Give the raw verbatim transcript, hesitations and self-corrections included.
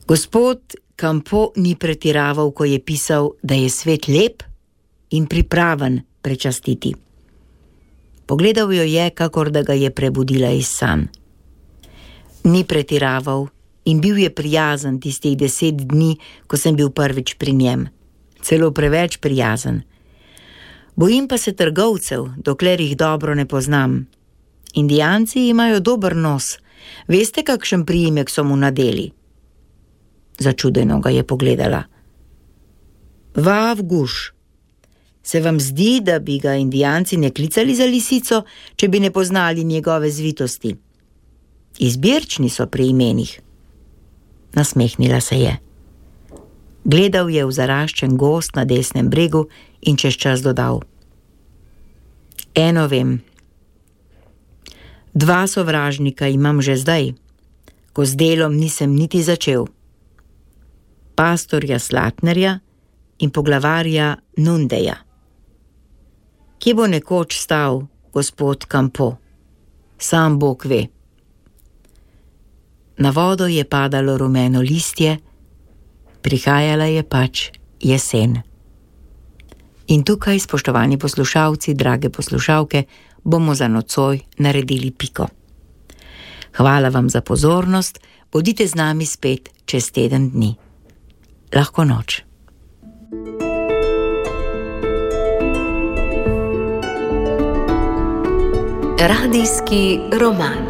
Gospod Campo ni pretiraval, ko je pisal, da je svet lep in pripraven prečastiti. Pogledal jo je, kakor da ga je prebudila iz sanj. Ni pretiraval in bil je prijazen tistih deset dni, ko sem bil prvič pri njem. Celo preveč prijazen. Bojim pa se trgovcev, dokler jih dobro ne poznam. Indijanci imajo dober nos. Veste, kakšen priimek so mu nadeli? Začudeno ga je pogledala. Vav Guš. Se vam zdi, da bi ga Indijanci ne klicali za lisico, če bi ne poznali njegove zvitosti? Izbirčni so pri imenih. Nasmehnila se je. Gledal je v zaraščen gozd na desnem bregu in čez čas dodal. Eno vem. Dva sovražnika imam že zdaj, ko z delom nisem niti začel. Pastorja Slatnerja in poglavarja Nundeja. Kje bo nekoč stal gospod Campo? Sam Bog ve. Na vodo je padalo rumeno listje, prihajala je pač jesen. In tukaj, spoštovani poslušalci, drage poslušalke, bomo za nocoj naredili piko. Hvala vam za pozornost, bodite z nami spet čez teden dni. Lahko noč. Radijski roman.